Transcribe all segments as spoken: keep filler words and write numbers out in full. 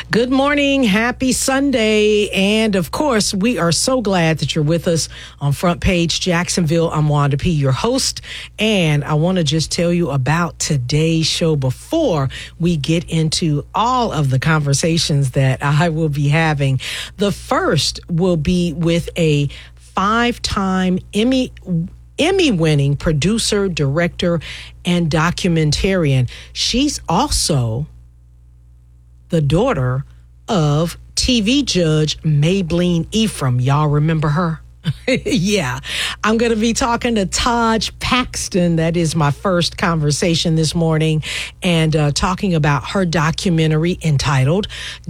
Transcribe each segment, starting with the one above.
Good morning. Happy Sunday. And of course, we are so glad that you're with us on Front Page Jacksonville. I'm Wanda P., your host. And I want to just tell you about today's show before we get into all of the conversations that I will be having. The first will be with a five-time Emmy Emmy-winning producer, director, and documentarian. She's also the daughter of T V judge Mablean Ephraim. Y'all remember her? Yeah. I'm going to be talking to Taj Paxton. That is my first conversation this morning, and uh, talking about her documentary entitled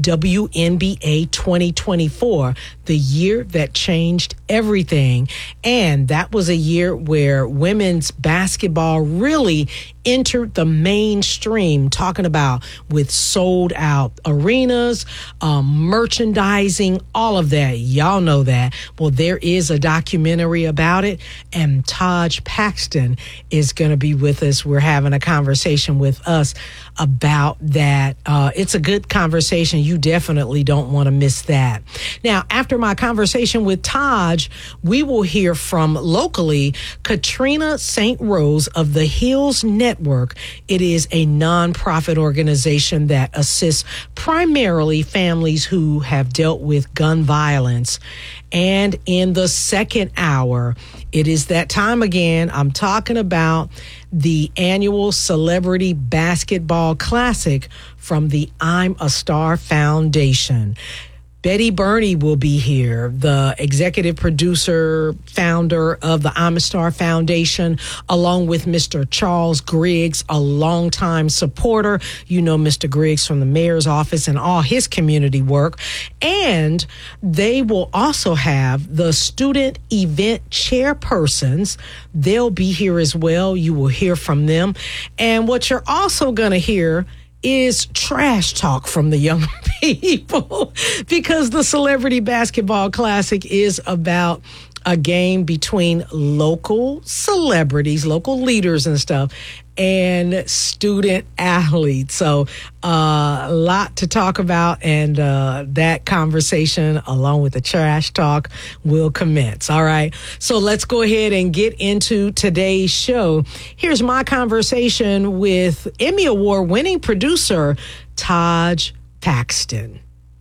W N B A twenty twenty-four, the year that changed everything. And that was a year where women's basketball really entered the mainstream, talking about with sold out arenas, um, merchandising, all of that. Y'all know that. Well, there is a documentary about it, and Taj Paxton is going to be with us. We're having a conversation with us about that. Uh, it's a good conversation. You definitely don't want to miss that. Now, after my conversation with Taj, we will hear from locally Katrina Saint Rose of the Hills Network. It is a nonprofit organization that assists primarily families who have dealt with gun violence. And in the second hour, it is that time again. I'm talking about the annual Celebrity Basketball Classic from the I'm a Star Foundation. Betty Burney will be here, the executive producer, founder of the I'm a Star Foundation, along with Mister Charles Griggs, a longtime supporter. You know Mister Griggs from the mayor's office and all his community work. And they will also have the student event chairpersons. They'll be here as well. You will hear from them. And what you're also going to hear is trash talk from the young people, because the Celebrity Basketball Classic is about a game between local celebrities, local leaders and stuff, and student athletes. So uh, a lot to talk about, and uh, that conversation, along with the trash talk, will commence. All right. So let's go ahead and get into today's show. Here's my conversation with Emmy Award-winning producer Taj Paxton.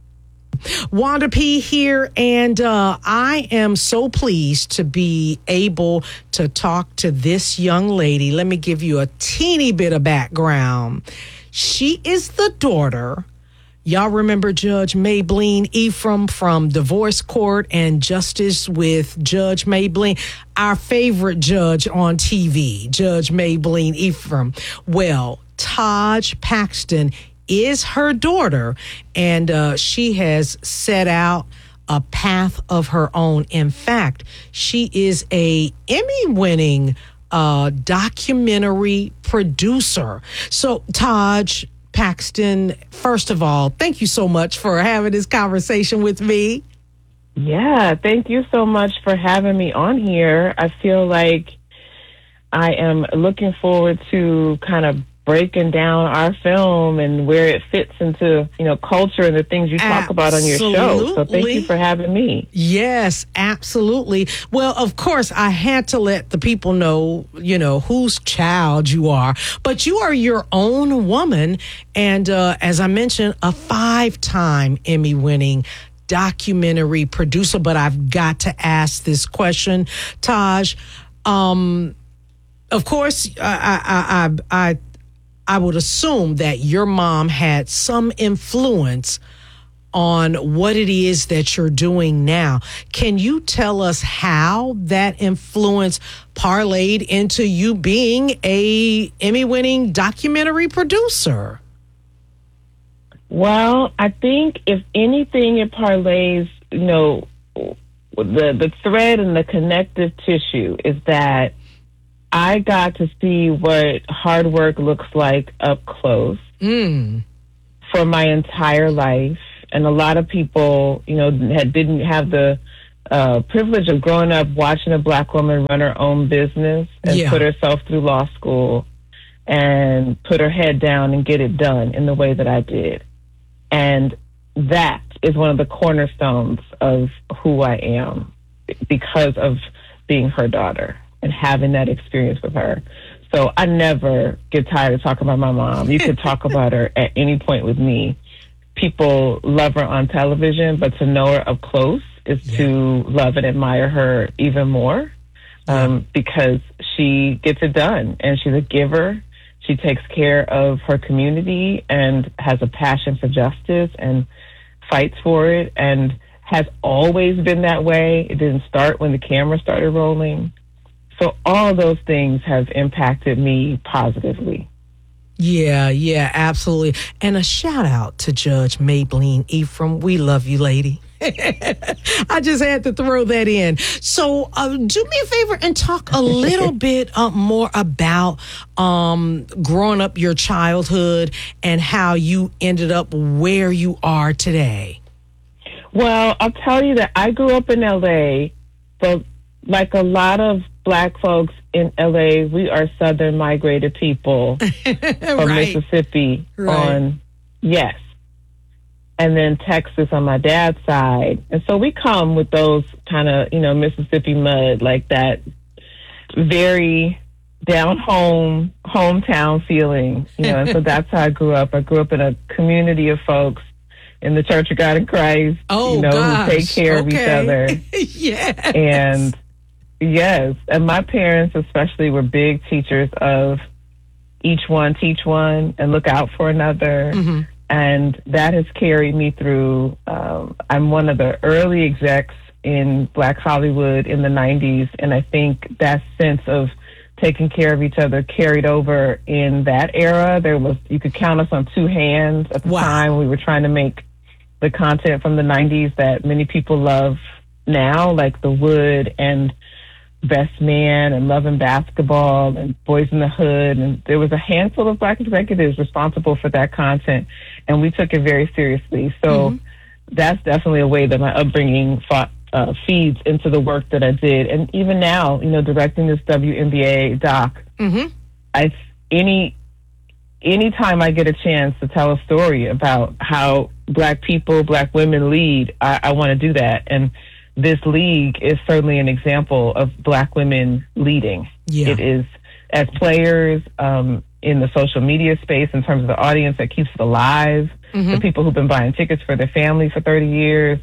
Wanda P. here, and uh, I am so pleased to be able to talk to this young lady. Let me give you a teeny bit of background. She is the daughter. Y'all remember Judge Mablean Ephraim from Divorce Court and Justice with Judge Mablean, our favorite judge on T V, Judge Mablean Ephraim. Well, Taj Paxton is her daughter, and uh, she has set out a path of her own. In fact, she is a Emmy-winning uh, documentary producer. So, Taj Paxton, first of all, thank you so much for having this conversation with me. Yeah, thank you so much for having me on here. I feel like I am looking forward to kind of breaking down our film and where it fits into, you know, culture and the things you talk Absolutely. about on your show. So thank you for having me. Yes, absolutely. Well, of course, I had to let the people know, you know, whose child you are. But you are your own woman. And uh, as I mentioned, a five-time Emmy-winning documentary producer. But I've got to ask this question, Taj. Um, of course, I, I, I, I I would assume that your mom had some influence on what it is that you're doing now. Can you tell us how that influence parlayed into you being a Emmy-winning documentary producer? Well, I think if anything, it parlays, you know, the the thread and the connective tissue is that I got to see what hard work looks like up close mm. for my entire life. And a lot of people, you know, had, didn't have the uh, privilege of growing up watching a black woman run her own business and yeah. put herself through law school and put her head down and get it done in the way that I did. And that is one of the cornerstones of who I am because of being her daughter and having that experience with her. So I never get tired of talking about my mom. You could talk about her at any point with me. People love her on television, but to know her up close is yeah. to love and admire her even more um, yeah. because she gets it done, and she's a giver. She takes care of her community and has a passion for justice and fights for it and has always been that way. It didn't start when the camera started rolling. So all those things have impacted me positively. Yeah, yeah, absolutely. And a shout out to Judge Maybelline Ephraim. We love you, lady. I just had to throw that in. So uh, do me a favor and talk a little bit uh, more about um, growing up your childhood and how you ended up where you are today. Well, I'll tell you that I grew up in L A, but like a lot of Black folks in L A, we are Southern migrated people from right. Mississippi right. on, yes. And then Texas on my dad's side. And so we come with those kind of, you know, Mississippi mud, like that very down home, hometown feeling, you know, and so that's how I grew up. I grew up in a community of folks in the Church of God in Christ, oh, you know, gosh. who take care okay. of each other. yes. And yes, and my parents especially were big teachers of each one teach one and look out for another. Mm-hmm. And that has carried me through. Um, I'm one of the early execs in Black Hollywood in the nineties, and I think that sense of taking care of each other carried over in that era. There was, you could count us on two hands at the wow. time. We were trying to make the content from the nineties that many people love now, like The Wood and Best Man and Love and Basketball and Boys in the Hood. And there was a handful of Black executives responsible for that content, and we took it very seriously. So mm-hmm. that's definitely a way that my upbringing fought, uh, feeds into the work that I did. And even now, you know, directing this W N B A doc, mm-hmm. I any anytime I get a chance to tell a story about how Black people, Black women lead, I, I want to do that. And this league is certainly an example of Black women leading. Yeah. It is, as players um, in the social media space, in terms of the audience that keeps it alive, mm-hmm. the people who've been buying tickets for their family for thirty years.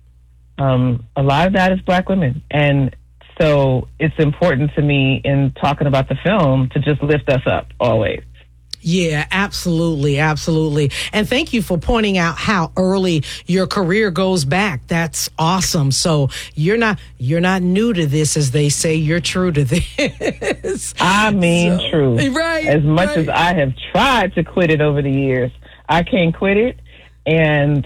Um, a lot of that is Black women. And so it's important to me in talking about the film to just lift us up always. Yeah, absolutely. Absolutely. And thank you for pointing out how early your career goes back. That's awesome. So you're not, you're not new to this, as they say. You're true to this. I mean, so, true. Right. As much right. as I have tried to quit it over the years, I can't quit it. And,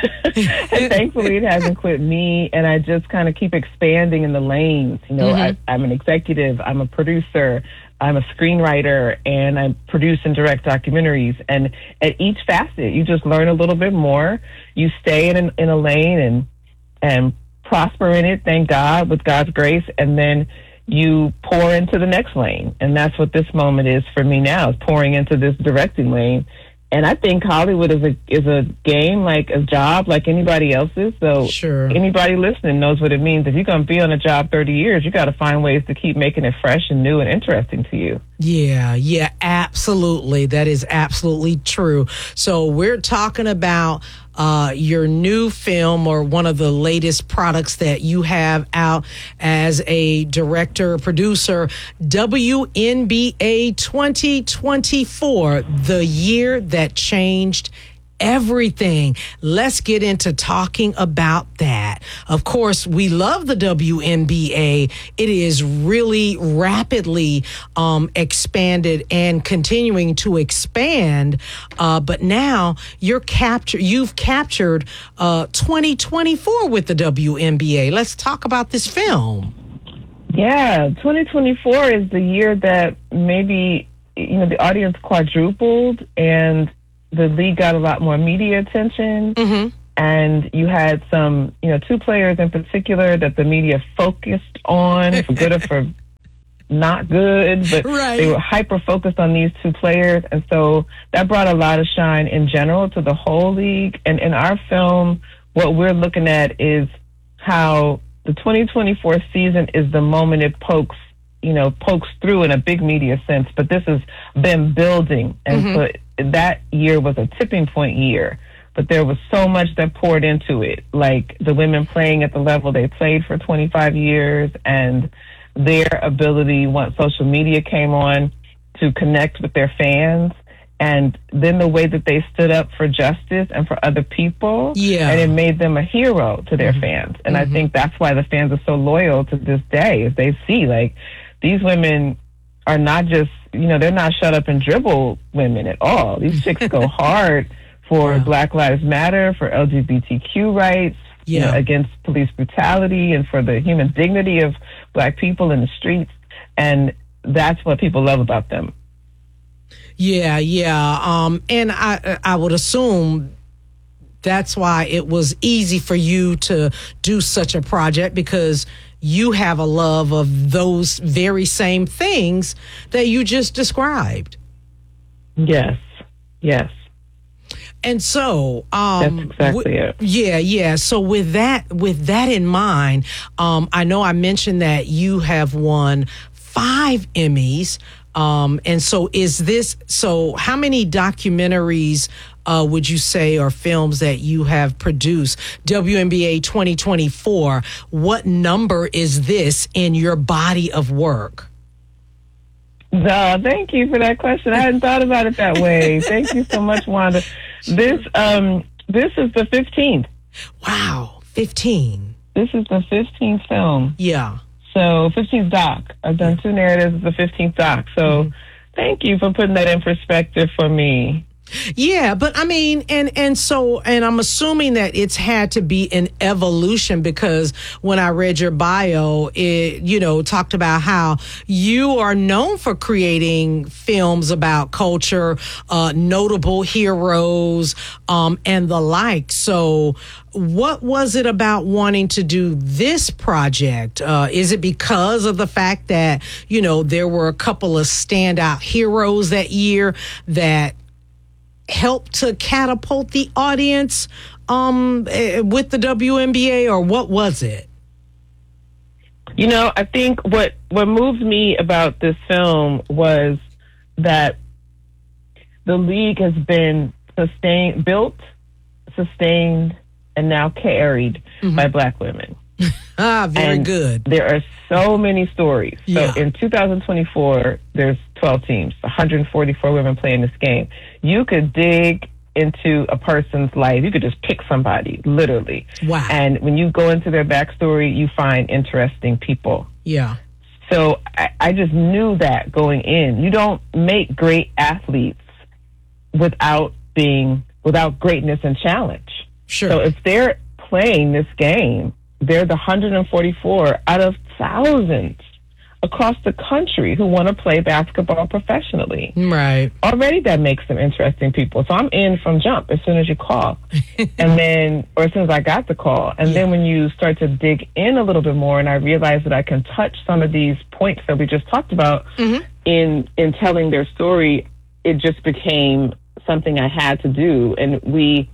and thankfully it hasn't quit me. And I just kind of keep expanding in the lanes. You know, mm-hmm. I, I'm an executive. I'm a producer. I'm a screenwriter, and I produce and direct documentaries. And at each facet, you just learn a little bit more. You stay in, an, in a lane and and prosper in it, thank God, with God's grace. And then you pour into the next lane. And that's what this moment is for me now, is pouring into this directing lane. And I think Hollywood is a is a game, like a job, like anybody else's. So sure. anybody listening knows what it means. If you're going to be on a job thirty years, you got to find ways to keep making it fresh and new and interesting to you. Yeah, yeah, absolutely. That is absolutely true. So we're talking about uh, your new film, or one of the latest products that you have out as a director, producer, W N B A twenty twenty-four, the year that changed everything. Let's get into talking about that. Of course, we love the W N B A. It is really rapidly um, expanded and continuing to expand. Uh, but now you're captured. You've captured uh, twenty twenty-four with the W N B A. Let's talk about this film. Yeah, twenty twenty-four is the year that maybe, you know, the audience quadrupled and the league got a lot more media attention. Mm-hmm. And you had some, you know, two players in particular that the media focused on, for good or for not good, but right. they were hyper focused on these two players. And so that brought a lot of shine in general to the whole league. And in our film, what we're looking at is how the twenty twenty-four season is the moment it pokes, you know, pokes through in a big media sense. But this has been building. And mm-hmm. so that year was a tipping point year. But there was so much that poured into it, like the women playing at the level they played for twenty-five years and their ability once social media came on to connect with their fans. And then the way that they stood up for justice and for other people. Yeah. And it made them a hero to their mm-hmm. fans. And mm-hmm. I think that's why the fans are so loyal to this day, is they see, like, these women are not just, you know, they're not shut up and dribble women at all. These chicks go hard for yeah. Black Lives Matter, for L G B T Q rights, yeah. you know, against police brutality, and for the human dignity of Black people in the streets. And that's what people love about them. Yeah, yeah. Um, and I, I would assume that's why it was easy for you to do such a project, because you have a love of those very same things that you just described. Yes, yes. And so, um, that's exactly w- it. Yeah, yeah. So with that, with that in mind, um, I know I mentioned that you have won five Emmys. Um, and so is this, so how many documentaries, uh, would you say, or films that you have produced? W N B A twenty twenty-four, what number is this in your body of work? No, thank you for that question. I hadn't thought about it that way. Thank you so much, Wanda. This, um, this is the fifteenth. Wow. fifteen. This is the fifteenth film. Yeah. So fifteenth doc. I've done two narratives. It's the fifteenth doc. So mm-hmm. thank you for putting that in perspective for me. Yeah, but I mean, and and so, and I'm assuming that it's had to be an evolution, because when I read your bio, it, you know, talked about how you are known for creating films about culture, uh, notable heroes, um, and the like. So what was it about wanting to do this project? Uh, is it because of the fact that, you know, there were a couple of standout heroes that year that helped to catapult the audience um, with the W N B A, or what was it? You know, I think what, what moved me about this film was that the league has been sustained, built, sustained, and now carried mm-hmm. by Black women. Ah, very and good. There are so many stories. Yeah. So in two thousand twenty-four, there's twelve teams, one hundred forty-four women playing this game. You could dig into a person's life. You could just pick somebody, literally. Wow. And when you go into their backstory, you find interesting people. Yeah. So I, I just knew that going in. You don't make great athletes without being, without greatness and challenge. Sure. So if they're playing this game, they're the one hundred forty-four out of thousands across the country who want to play basketball professionally. Right. Already that makes them interesting people. So I'm in from jump as soon as you call. And then, or as soon as I got the call. And yeah. then when you start to dig in a little bit more, and I realize that I can touch some of these points that we just talked about mm-hmm. in, in telling their story, it just became something I had to do. And we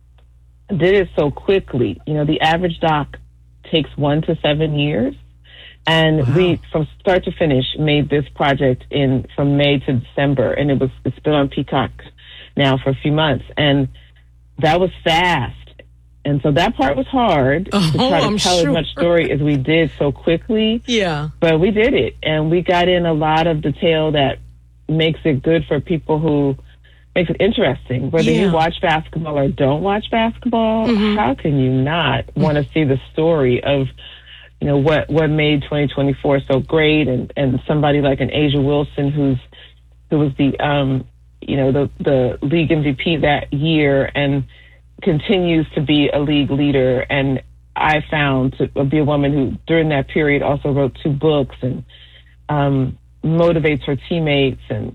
did it so quickly. You know, the average doc takes one to seven years. And wow. we, from start to finish, made this project in from May to December, and it was it's been on Peacock now for a few months, and that was fast. And so that part was hard oh, to try to I'm tell sure. as much story as we did so quickly. Yeah, but we did it, and we got in a lot of detail that makes it good for people who makes it interesting. Whether yeah. you watch basketball or don't watch basketball, mm-hmm. how can you not mm-hmm. want to see the story of, you know, what, what made twenty twenty-four so great, and, and somebody like an Asia Wilson, who's who was the um, you know the the league M V P that year and continues to be a league leader. And I found to be a woman who during that period also wrote two books and um, motivates her teammates and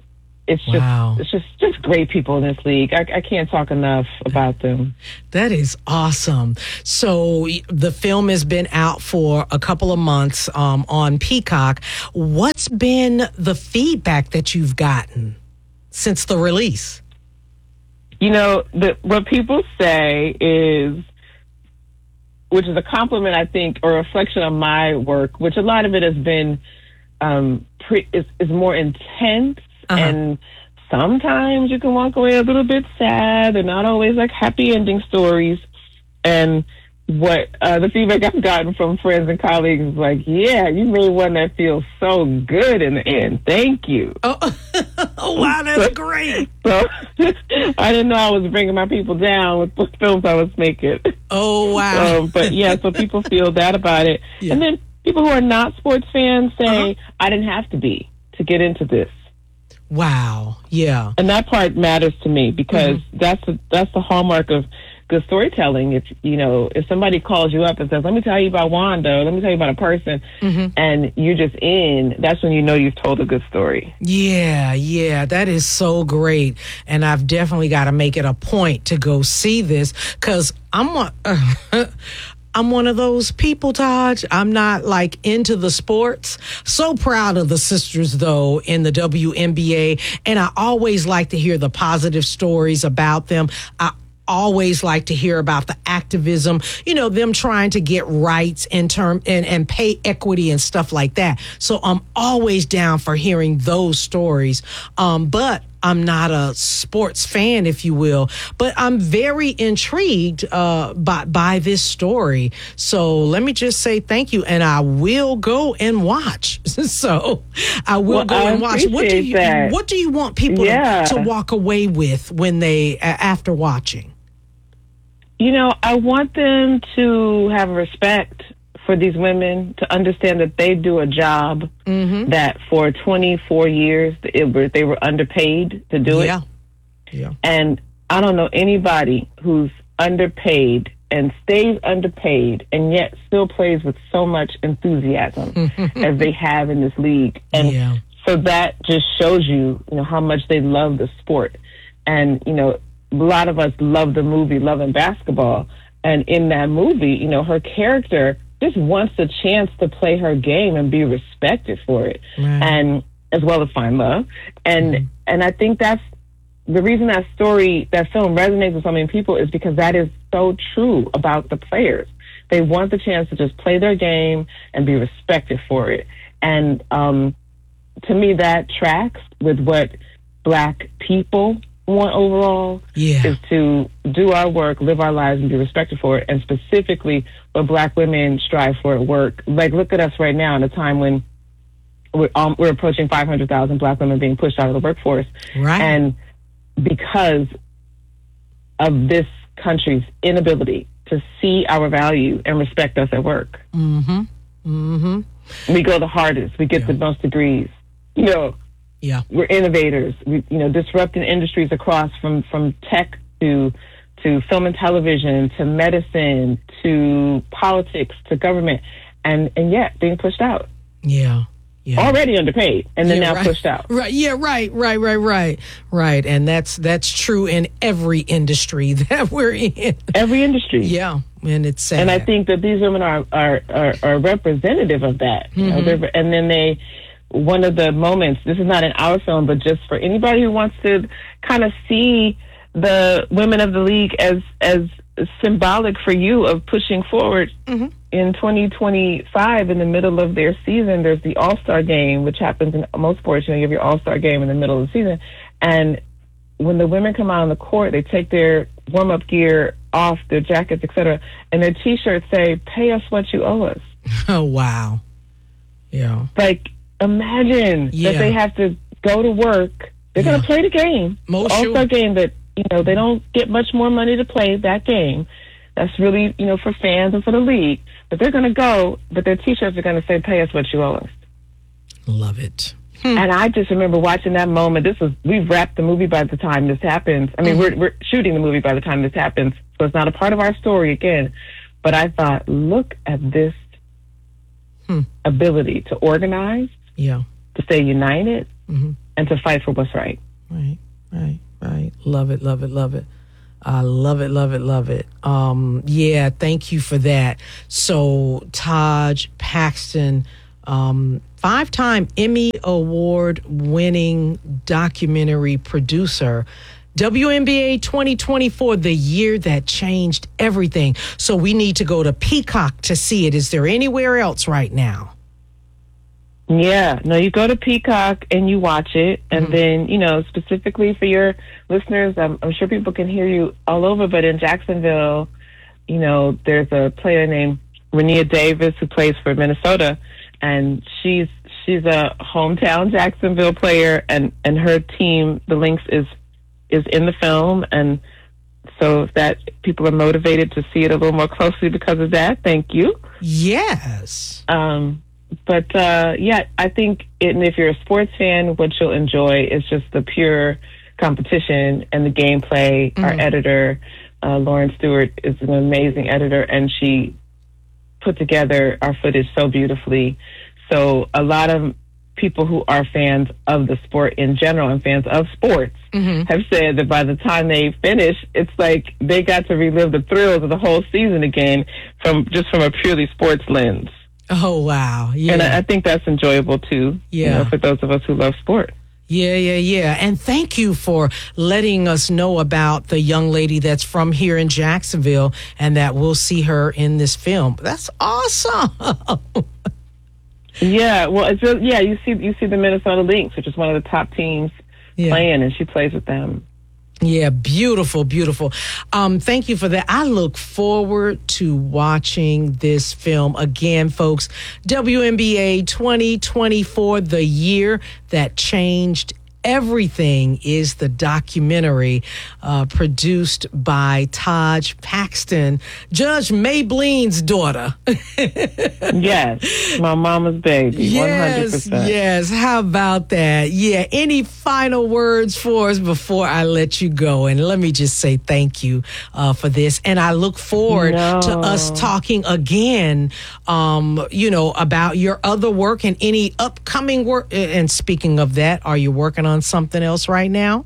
it's just Wow. it's just just great people in this league. I, I can't talk enough about them. That is awesome. So y- the film has been out for a couple of months um, on Peacock. What's been the feedback that you've gotten since the release? You know, the, what people say is, which is a compliment, I think, or a reflection of my work, which a lot of it has been um, pre- is, is more intense. Uh-huh. And sometimes you can walk away a little bit sad. They're not always like happy ending stories. And what uh, the feedback I've gotten from friends and colleagues is like, yeah, you made one that feels so good in the end. Thank you. Oh, oh wow, that's great. So I didn't know I was bringing my people down with the films I was making. Oh, wow. Um, but yeah, so people feel that about it. Yeah. And then people who are not sports fans say, Uh-huh. I didn't have to be to get into this. Wow. Yeah. And that part matters to me because Mm-hmm. that's the, that's the hallmark of good storytelling. If you know, if somebody calls you up and says, "Let me tell you about Wanda," or "Let me tell you about a person," Mm-hmm. and you're just in, that's when you know you've told a good story. Yeah, yeah, that is so great. And I've definitely got to make it a point to go see this because I'm one, I'm one of those people, Taj. I'm not like into the sports. So proud of the sisters, though, in the W N B A. And I always like to hear the positive stories about them. I always like to hear about the activism, you know, them trying to get rights in term and, and pay equity and stuff like that. So I'm always down for hearing those stories. Um, but I'm not a sports fan, if you will, but I'm very intrigued uh, by by this story. So let me just say thank you, and I will go and watch. So I will Well, go I and watch. What do appreciate you that. What do you want people Yeah. to, to walk away with when they uh, after watching? You know, I want them to have respect for these women, to understand that they do a job Mm-hmm. that for twenty-four years it were, they were underpaid to do Yeah, it. yeah. And I don't know anybody who's underpaid and stays underpaid and yet still plays with so much enthusiasm as they have in this league. And Yeah. so that just shows you, you know, how much they love the sport. And, you know, a lot of us love the movie Love and Basketball. And in that movie, you know, her character just wants a chance to play her game and be respected for it. Right. And as well as find love. And Mm-hmm. and I think that's the reason that story, that film resonates with so many people is because that is so true about the players. They want the chance to just play their game and be respected for it. And um, to me, that tracks with what Black people want overall, Yeah. is to do our work, live our lives, and be respected for it. And specifically, what Black women strive for at work. Like, look at us right now in a time when we're, um, we're approaching five hundred thousand Black women being pushed out of the workforce. Right. And because of this country's inability to see our value and respect us at work, Mm-hmm. Mm-hmm. we go the hardest. We get Yeah. the most degrees. You know, Yeah. we're innovators. We, you know, disrupting industries across from, from tech to to film and television to medicine to politics to government, and and yet being pushed out. Yeah. Yeah. Already underpaid, and then Yeah, now right. pushed out. Right. Yeah. Right. Right. Right. Right. Right. And that's that's true in every industry that we're in. Every industry. Yeah. And it's sad. And I think that these women are are are, are representative of that. You know, Mm-hmm. they're- and then they, one of the moments. This is not in our film, but just for anybody who wants to kind of see the women of the league as as symbolic for you of pushing forward. Mm-hmm. In twenty twenty-five, in the middle of their season, there's the All-Star game, which happens in most sports. You know, you have your All-Star game in the middle of the season. And when the women come out on the court, they take their warm-up gear off, their jackets, et cetera, and their T-shirts say, "Pay us what you owe us." Oh, wow. Yeah. Like, imagine Yeah. that they have to go to work. They're Yeah. going to play the game, Most the All-Star sure. game that, you know, they don't get much more money to play that game. That's really, you know, for fans and for the league. But they're going to go, but their T-shirts are going to say, "Pay us what you owe us." Love it. And I just remember watching that moment. This was, we've wrapped the movie by the time this happens. I mean, Mm-hmm. we're, we're shooting the movie by the time this happens, so it's not a part of our story again. But I thought, look at this Hmm. ability to organize, Yeah. to stay united, Mm-hmm. and to fight for what's right. right, right, right. Love it, love it, love it. I love it, love it, love it. Um, yeah, thank you for that. So, Taj Paxton, um, five-time Emmy Award-winning documentary producer. W N B A twenty twenty-four, the year that changed everything. So we need to go to Peacock to see it. Is there anywhere else right now? Yeah, no, you go to Peacock and you watch it. And Mm-hmm. then, you know, specifically for your listeners, I'm, I'm sure people can hear you all over, but in Jacksonville, you know, there's a player named Renia Davis who plays for Minnesota, and she's she's a hometown Jacksonville player, and, and her team, the Lynx, is is in the film, and so if that people are motivated to see it a little more closely because of that, thank you. Yes. Um, but uh, yeah, I think it, and if you're a sports fan, what you'll enjoy is just the pure competition and the gameplay. Mm-hmm. Our editor, uh, Lauren Stewart, is an amazing editor, and she put together our footage so beautifully. So a lot of people who are fans of the sport in general and fans of sports mm-hmm. have said that by the time they finish, it's like they got to relive the thrills of the whole season again from just from a purely sports lens. Oh, wow. Yeah. And I, I think that's enjoyable too, yeah. you know, for those of us who love sport. Yeah, yeah, yeah. And thank you for letting us know about the young lady that's from here in Jacksonville and that we'll see her in this film. That's awesome. Yeah, well, it's really, yeah, you see you see the Minnesota Lynx, which is one of the top teams yeah. playing, and she plays with them. Yeah, beautiful, beautiful. Um, thank you for that. I look forward to watching this film again, folks. W N B A twenty twenty-four, the year that changed everything, is the documentary uh, produced by Taj Paxton, Judge Maybelline's daughter. Yes, my mama's baby, yes, one hundred percent. Yes, how about that? Yeah, any final words for us before I let you go? And let me just say thank you uh, for this. And I look forward no. to us talking again, um, you know, about your other work and any upcoming work. And speaking of that, are you working on something else right now?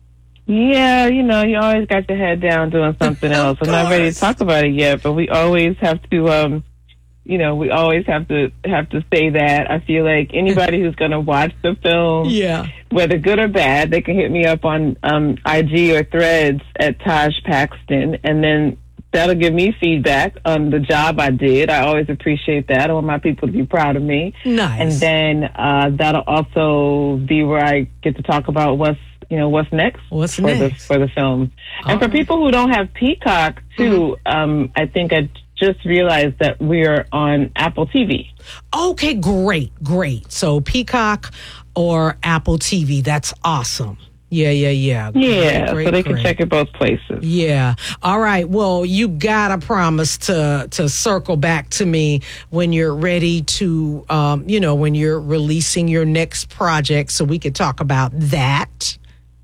Yeah, you know, you always got your head down doing something else. I'm not ready to talk about it yet, but we always have to, um, you know, we always have to have to say that. I feel like anybody who's going to watch the film, yeah, whether good or bad, they can hit me up on um, I G or Threads at Taj Paxton, and then that'll give me feedback on the job I did. I always appreciate that. I want my people to be proud of me. Nice. And then uh, that'll also be where I get to talk about what's, you know, what's next what's for next? the for the film. All and for right. people who don't have Peacock, too, mm-hmm. um, I think I just realized that we're on Apple T V. Okay, great, great. So Peacock or Apple T V, that's awesome. Yeah, yeah, yeah. Yeah, great, great, so they can great. check it both places. Yeah. All right. Well, you gotta promise to to circle back to me when you're ready to, um, you know, when you're releasing your next project, so we could talk about that.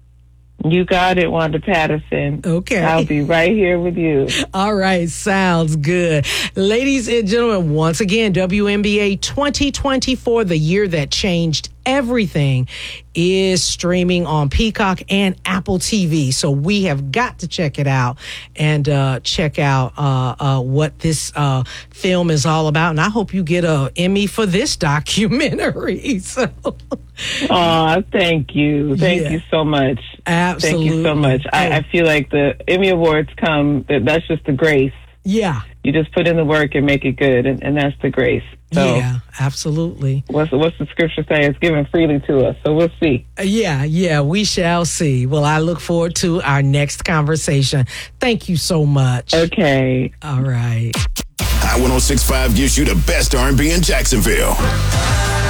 You got it, Wanda Patterson. Okay. I'll be right here with you. All right. Sounds good. Ladies and gentlemen, once again, W N B A twenty twenty-four, the year that changed everything, is streaming on Peacock and Apple T V. So we have got to check it out and uh, check out uh, uh, what this uh, film is all about. And I hope you get an Emmy for this documentary. So, oh, thank you. Thank yeah. you so much. Absolutely. Thank you so much. Oh. I, I feel like the Emmy Awards come, that's just the grace. Yeah. You just put in the work and make it good, and, and that's the grace. So yeah, absolutely. What's, what's the scripture say? It's given freely to us, so we'll see. Yeah, yeah, we shall see. Well, I look forward to our next conversation. Thank you so much. Okay. All right. Hot one oh six point five gives you the best R and B in Jacksonville.